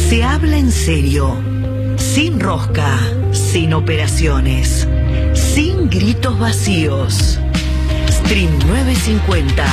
Se habla en serio, sin rosca, sin operaciones, sin gritos vacíos. Stream 950.